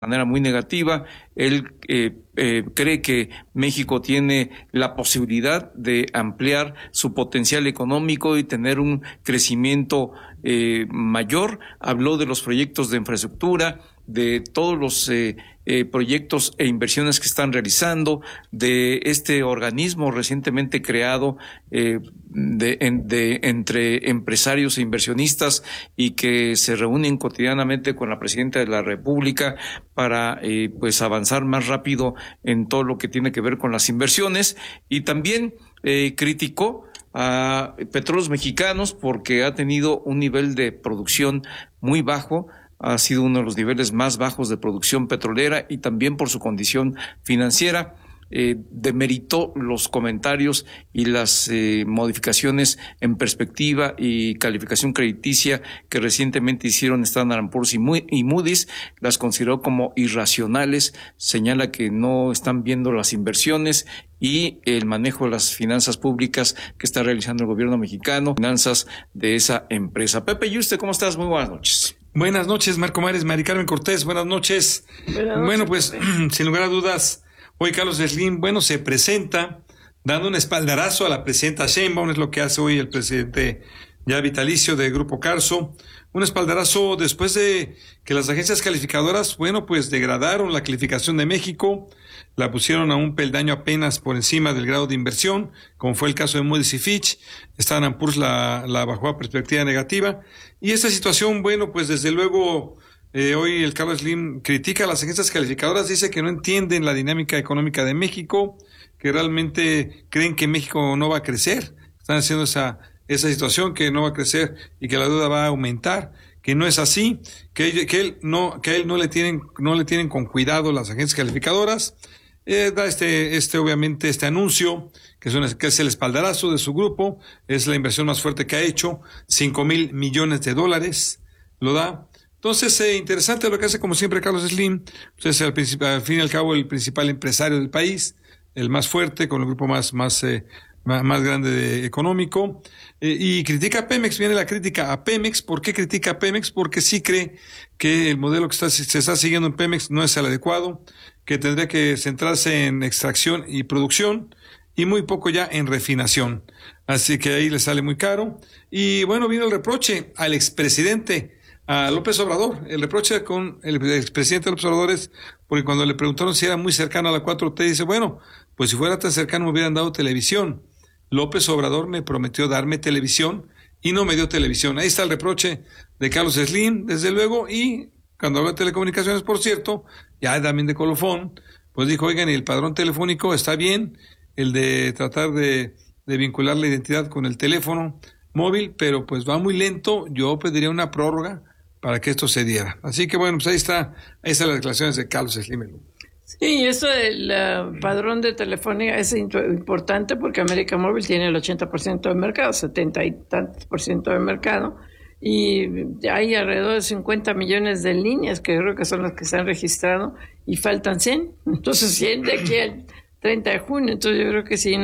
manera muy negativa. Él cree que México tiene la posibilidad de ampliar su potencial económico y tener un crecimiento mayor. Habló de los proyectos de infraestructura, de todos los proyectos e inversiones que están realizando, de este organismo recientemente creado entre empresarios e inversionistas y que se reúnen cotidianamente con la presidenta de la República para pues avanzar más rápido en todo lo que tiene que ver con las inversiones. Y también criticó a Petróleos Mexicanos porque ha tenido un nivel de producción muy bajo. Ha sido uno de los niveles más bajos de producción petrolera y también por su condición financiera. Demeritó los comentarios y las modificaciones en perspectiva y calificación crediticia que recientemente hicieron Standard & Poor's y Moody's. Las consideró como irracionales. Señala que no están viendo las inversiones y el manejo de las finanzas públicas que está realizando el gobierno mexicano, finanzas de esa empresa. Pepe Yuste, ¿cómo estás? Muy buenas noches. Buenas noches, Marco Mares, Mari Carmen Cortés, buenas noches. Bueno, pues, sin lugar a dudas, hoy Carlos Slim, se presenta dando un espaldarazo a la presidenta Sheinbaum, es lo que hace hoy el presidente ya vitalicio de Grupo Carso, un espaldarazo después de que las agencias calificadoras, degradaron la calificación de México, la pusieron a un peldaño apenas por encima del grado de inversión, como fue el caso de Moody's y Fitch. Standard & Poor's la bajó a perspectiva negativa, y esta situación, desde luego, hoy el Carlos Slim critica a las agencias calificadoras, dice que no entienden la dinámica económica de México, que realmente creen que México no va a crecer, están haciendo esa situación, que no va a crecer y que la deuda va a aumentar, que no es así, que él no le tienen con cuidado las agencias calificadoras. Da obviamente este anuncio, que es el espaldarazo de su grupo, es la inversión más fuerte que ha hecho, $5,000 millones, lo da. Entonces, interesante lo que hace, como siempre, Carlos Slim, pues es al fin y al cabo el principal empresario del país, el más fuerte, con el grupo más grande económico, y critica a Pemex. Viene la crítica a Pemex. ¿Por qué critica a Pemex? Porque sí cree que el modelo que se está siguiendo en Pemex no es el adecuado, que tendría que centrarse en extracción y producción y muy poco ya en refinación. Así que ahí le sale muy caro. Y vino el reproche al expresidente, a López Obrador. El reproche con el expresidente López Obrador es porque cuando le preguntaron si era muy cercano a la 4T, dice, pues si fuera tan cercano me hubieran dado televisión. López Obrador me prometió darme televisión y no me dio televisión. Ahí está el reproche de Carlos Slim, desde luego, y cuando habla de telecomunicaciones, por cierto, ya también de colofón, pues dijo, oigan, y el padrón telefónico está bien, el de tratar de vincular la identidad con el teléfono móvil, pero pues va muy lento, yo pediría una prórroga para que esto se diera. Así que pues ahí están las declaraciones de Carlos Slim. Sí, eso del padrón de telefonía es importante porque América Móvil tiene el 80% del mercado, 70 y tantos % del mercado, y hay alrededor de 50 millones de líneas que creo que son las que se han registrado y faltan 100, entonces 100 de aquí al 30 de junio, entonces yo creo que si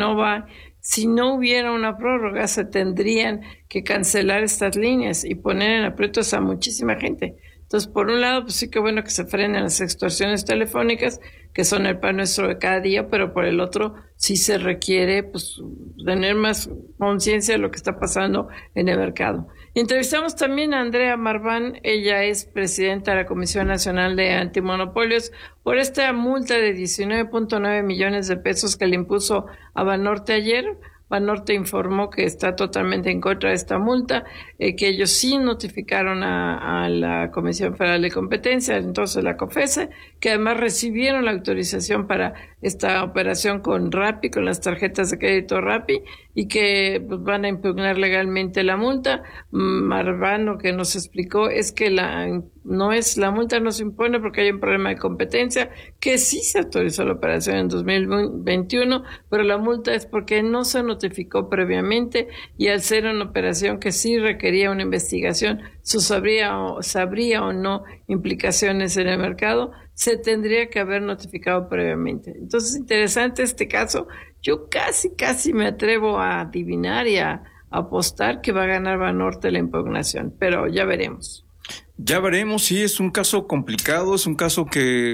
no hubiera una prórroga se tendrían que cancelar estas líneas y poner en aprietos a muchísima gente. Entonces, por un lado, pues sí que bueno que se frenen las extorsiones telefónicas, que son el pan nuestro de cada día, pero por el otro sí se requiere tener más conciencia de lo que está pasando en el mercado. Entrevistamos también a Andrea Marván, ella es presidenta de la Comisión Nacional de Antimonopolios, por esta multa de 19.9 millones de pesos que le impuso a Banorte ayer. Banorte informó que está totalmente en contra de esta multa, que ellos sí notificaron a la Comisión Federal de Competencia, entonces la COFESE, que además recibieron la autorización para esta operación con Rappi, con las tarjetas de crédito Rappi, y que van a impugnar legalmente la multa. Marván lo que nos explicó es que la multa no se impone porque hay un problema de competencia, que sí se autorizó la operación en 2021, pero la multa es porque no se notificó previamente y al ser una operación que sí requería una investigación, sabría o no implicaciones en el mercado, se tendría que haber notificado previamente. Entonces, interesante este caso. Yo casi me atrevo a adivinar y a apostar que va a ganar Banorte la impugnación, pero ya veremos. Ya veremos, sí, es un caso complicado, es un caso que